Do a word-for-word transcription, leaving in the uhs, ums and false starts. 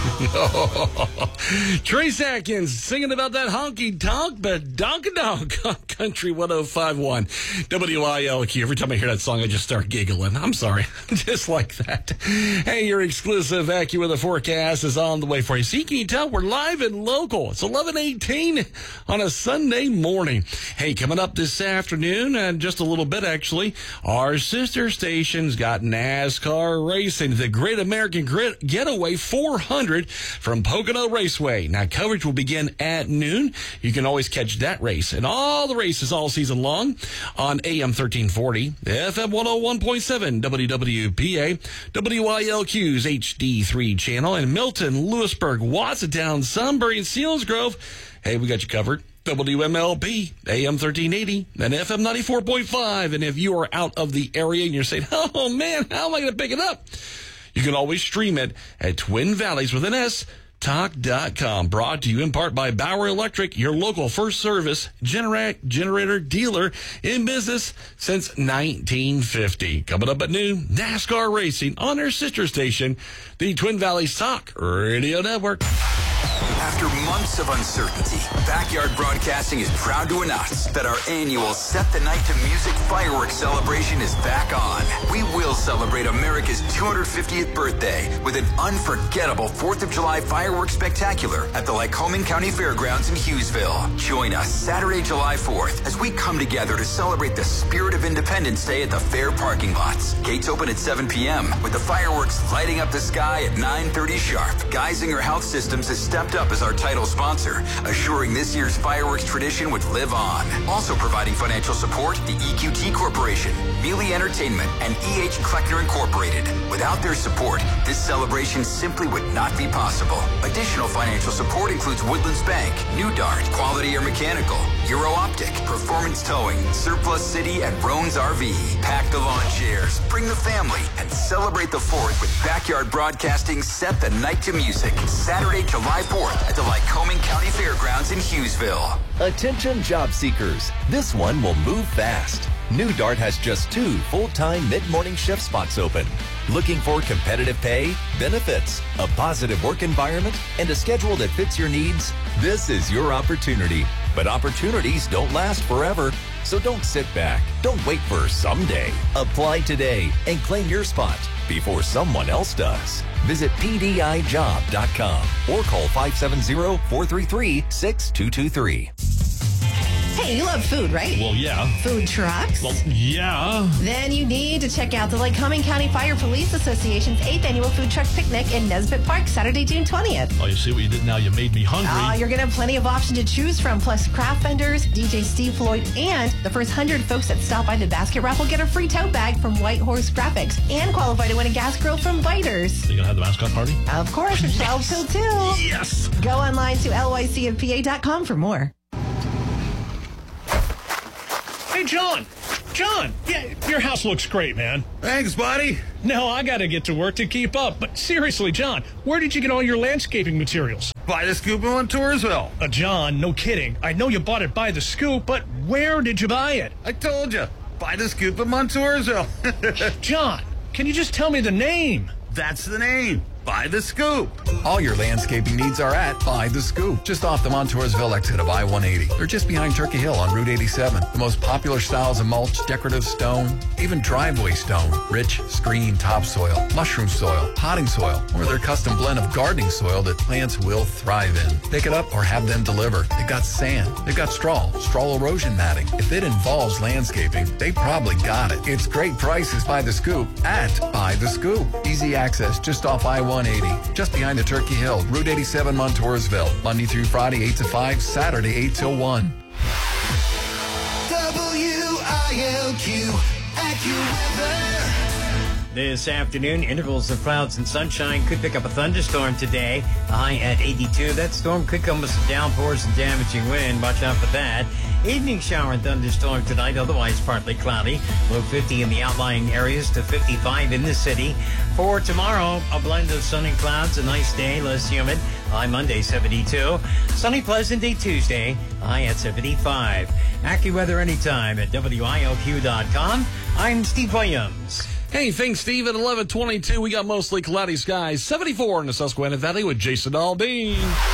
Trace Atkins singing about that honky tonk, but donk donk on Country one oh five point one W I L Q. Every time I hear that song, I just start giggling. I'm sorry. Just like that. Hey, your exclusive AccuWeather forecast is on the way for you. See, can you tell we're live and local? It's eleven eighteen on a Sunday morning. Hey, coming up this afternoon, and just a little bit actually, our sister station's got NASCAR racing, the Great American Grit Getaway four hundred from Pocono Raceway. Now, coverage will begin at noon. You can always catch that race and all the races all season long on A M thirteen forty, F M one oh one point seven, W W P A, W I L Q's H D three channel, and Milton, Lewisburg, Watsontown, Sunbury, and Selinsgrove. Hey, we got you covered. W M L P, A M thirteen eighty, and F M ninety-four point five. And if you are out of the area and you're saying, oh, man, how am I going to pick it up? You can always stream it at Twin Valleys with an S, talk dot com. Brought to you in part by Bauer Electric, your local first service genera- generator dealer in business since nineteen fifty. Coming up at noon, NASCAR racing on their sister station, the Twin Valleys Talk Radio Network. After months of uncertainty, Backyard Broadcasting is proud to announce that our annual Set the Night to Music fireworks celebration is back on. We will celebrate America's two hundred fiftieth birthday with an unforgettable fourth of July fireworks spectacular at the Lycoming County Fairgrounds in Hughesville. Join us Saturday, July fourth, as we come together to celebrate the spirit of Independence Day at the fair parking lots. Gates open at seven p.m. with the fireworks lighting up the sky at nine thirty sharp. Geisinger Health Systems has stepped up as our title sponsor, assuring this year's fireworks tradition would live on. Also providing financial support, the E Q T Corporation, Mealy Entertainment, and E H Kleckner Incorporated. Without their support, this celebration simply would not be possible. Additional financial support includes Woodlands Bank, New Dart, Quality Air Mechanical, Euro Optic, Performance Towing, Surplus City, and Roan's R V. Pack the lawn chairs, bring the family, and celebrate the fourth with Backyard Broadcasting Set the Night to Music. Saturday, July fourth at the Lycoming County Fairgrounds in Hughesville. Attention job seekers. This one will move fast. New Dart has just two full-time mid-morning shift spots open. Looking for competitive pay, benefits, a positive work environment, and a schedule that fits your needs? This is your opportunity. But opportunities don't last forever. So don't sit back. Don't wait for someday. Apply today and claim your spot before someone else does. Visit P D I job dot com or call five seven zero, four three three, six two two three. Hey, you love food, right? Well, yeah. Food trucks? Well, yeah. Then you need to check out the Lycoming County Fire Police Association's eighth Annual Food Truck Picnic in Nesbitt Park, Saturday, June twentieth. Oh, you see what you did now? You made me hungry. Uh, you're going to have plenty of options to choose from, plus craft vendors, D J Steve Floyd, and the first one hundred folks that stop by the basket raffle get a free tote bag from White Horse Graphics and qualify to win a gas grill from Viters. Are you going to have the mascot party? Of course, from twelve till two. Yes! Go online to L Y C F P A dot com for more. Hey, John! John! Yeah, your house looks great, man. Thanks, buddy. No, I gotta get to work to keep up. But seriously, John, where did you get all your landscaping materials? By the Scoop in Toursville. Uh, John, no kidding. I know you bought it by the Scoop, but where did you buy it? I told you. By the Scoop in Montoursville. John, can you just tell me the name? That's the name. By the Scoop. All your landscaping needs are at By the Scoop, just off the Montoursville exit of I one eighty. They're just behind Turkey Hill on Route eighty-seven. The most popular styles of mulch, decorative stone, even driveway stone, rich, screen topsoil, mushroom soil, potting soil, or their custom blend of gardening soil that plants will thrive in. Pick it up or have them deliver. They've got sand. They've got straw, straw erosion matting. If it involves landscaping, they probably got it. It's great prices by the Scoop at By the Scoop. Easy access just off I one eighty, just behind the Turkey Hill, Route eighty-seven, Montoursville. Monday through Friday, eight to five, Saturday, eight till one. W I L Q, AccuWeather. This afternoon, intervals of clouds and sunshine could pick up a thunderstorm today. A high at eighty-two. That storm could come with some downpours and damaging wind. Watch out for that. Evening shower and thunderstorm tonight, otherwise partly cloudy. Low fifty in the outlying areas to fifty-five in the city. For tomorrow, a blend of sun and clouds, a nice day, less humid. High Monday, seventy-two. Sunny, pleasant day Tuesday, high at seventy-five. AccuWeather anytime at W I L Q dot com. I'm Steve Williams. Hey, thanks, Steve. At eleven twenty-two, we got mostly cloudy skies. seventy-four in the Susquehanna Valley with Jason Aldean.